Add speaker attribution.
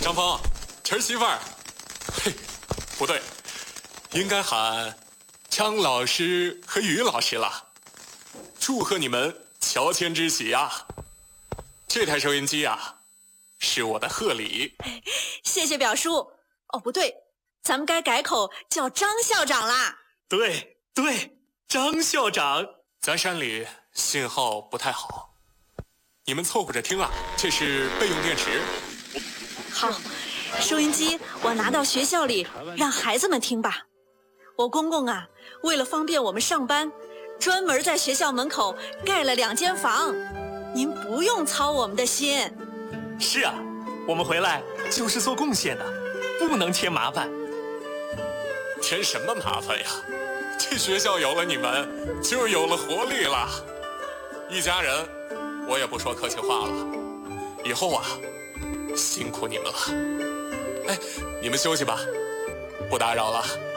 Speaker 1: 张峰，晨媳妇儿，嘿，不对，应该喊张老师和于老师了。祝贺你们乔迁之喜呀！这台收音机啊，是我的贺礼。
Speaker 2: 谢谢表叔。哦，不对，咱们该改口叫张校长啦。
Speaker 3: 对，张校长。
Speaker 1: 咱山里信号不太好，你们凑合着听啊，这是备用电池。
Speaker 2: 好，收音机我拿到学校里让孩子们听吧。我公公啊，为了方便我们上班，专门在学校门口盖了2间房，您不用操我们的心。
Speaker 3: 是啊，我们回来就是做贡献的，不能添麻烦。
Speaker 1: 添什么麻烦呀？这学校有了你们，就有了活力了。一家人，我也不说客气话了。以后啊，辛苦你们了。哎，你们休息吧，不打扰了。